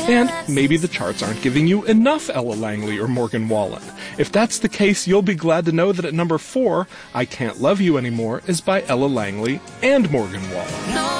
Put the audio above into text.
And maybe the charts aren't giving you enough Ella Langley or Morgan Wallen. If that's the case, you'll be glad to know that at number 4, I Can't Love You Anymore is by Ella Langley and Morgan Wallen.